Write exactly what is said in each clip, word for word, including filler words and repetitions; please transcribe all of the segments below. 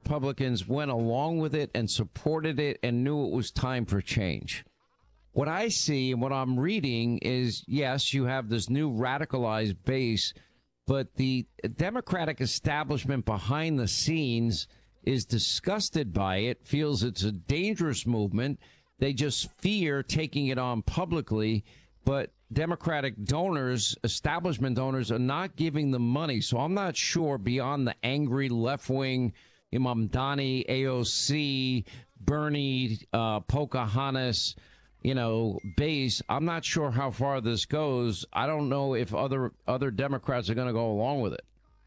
Republicans went along with it and supported it and knew it was time for change. What I see and what I'm reading is, yes, you have this new radicalized base, but the Democratic establishment behind the scenes is disgusted by it, feels it's a dangerous movement. They just fear taking it on publicly, but Democratic donors, establishment donors, are not giving them money. So I'm not sure, beyond the angry left-wing Imam Dani, A O C, Bernie, uh, Pocahontas, you know, base, I'm not sure how far this goes. I don't know if other other Democrats are going to go along with it.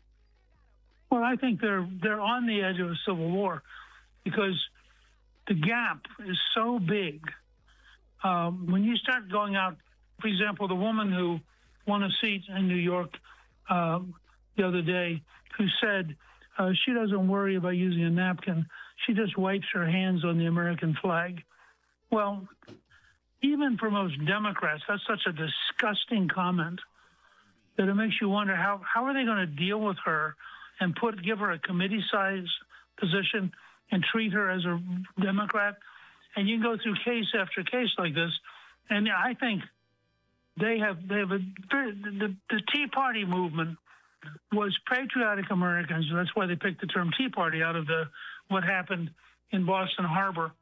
Well, I think they're they're on the edge of a civil war because the gap is so big. Um, when you start going out, for example, the woman who won a seat in New York um, the other day, who said uh, she doesn't worry about using a napkin. She just wipes her hands on the American flag. Well, even for most Democrats, that's such a disgusting comment that it makes you wonder how, how are they going to deal with her and put give her a committee-size position and treat her as a Democrat. And you can go through case after case like this. And I think they have they have a the, the Tea Party movement was patriotic Americans. That's why they picked the term Tea Party out of the what happened in Boston Harbor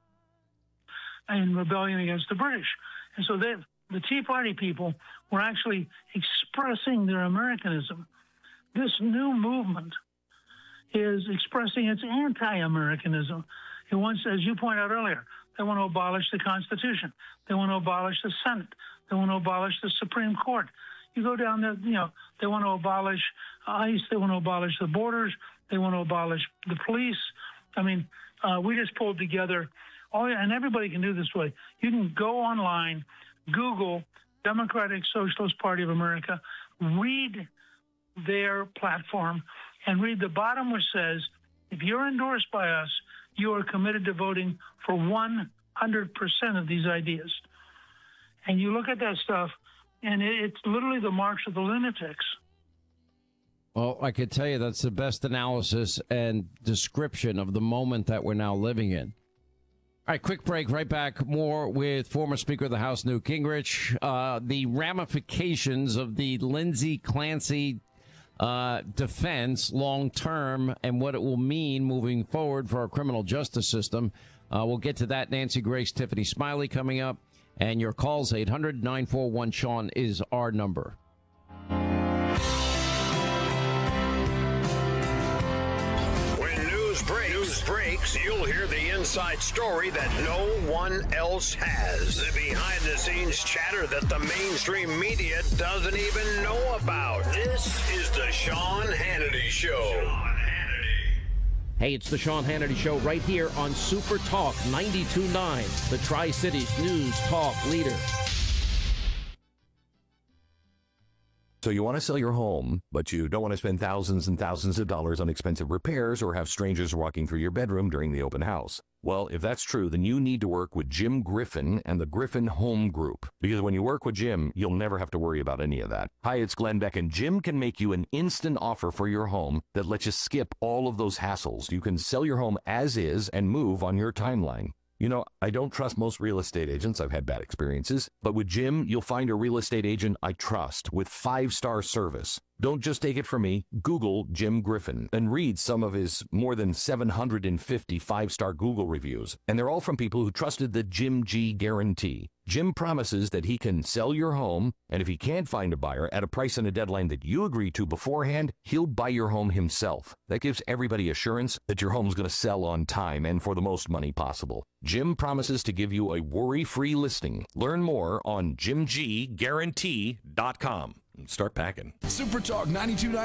in rebellion against the British. And so they, the Tea Party people were actually expressing their Americanism. This new movement is expressing its anti-Americanism. It wants, as you pointed out earlier, they want to abolish the Constitution. They want to abolish the Senate. They want to abolish the Supreme Court. You go down there, you know, they want to abolish ICE. They want to abolish the borders. They want to abolish the police. I mean, uh, we just pulled together, all, and everybody can do this way. You can go online, Google Democratic Socialist Party of America, read their platform, and read the bottom which says, if you're endorsed by us, you are committed to voting for one hundred percent of these ideas. And you look at that stuff, and it's literally the march of the lunatics. Well, I could tell you that's the best analysis and description of the moment that we're now living in. All right, quick break. Right back. More with former Speaker of the House, Newt Gingrich. Uh, the ramifications of the Lindsey Clancy uh, defense long term and what it will mean moving forward for our criminal justice system. Uh, we'll get to that. Nancy Grace, Tiffany Smiley coming up. And your calls, eight hundred, nine four one, Sean is our number. When news breaks, news breaks, you'll hear the inside story that no one else has. The behind-the-scenes chatter that the mainstream media doesn't even know about. This is the Sean Hannity Show. Hey, it's the Sean Hannity Show right here on Super Talk ninety-two point nine, the Tri-Cities News Talk leader. So you want to sell your home, but you don't want to spend thousands and thousands of dollars on expensive repairs or have strangers walking through your bedroom during the open house. Well, if that's true, then you need to work with Jim Griffin and the Griffin Home Group. Because when you work with Jim, you'll never have to worry about any of that. Hi, it's Glenn Beck, and Jim can make you an instant offer for your home that lets you skip all of those hassles. You can sell your home as is and move on your timeline. You know, I don't trust most real estate agents. I've had bad experiences. But with Jim, you'll find a real estate agent I trust with five-star service. Don't just take it from me. Google Jim Griffin and read some of his more than seven hundred fifty five-star Google reviews. And they're all from people who trusted the Jim G guarantee. Jim promises that he can sell your home, and if he can't find a buyer at a price and a deadline that you agree to beforehand, he'll buy your home himself. That gives everybody assurance that your home's going to sell on time and for the most money possible. Jim promises to give you a worry-free listing. Learn more on jim g guarantee dot com. Start packing. Super Talk ninety-two point nine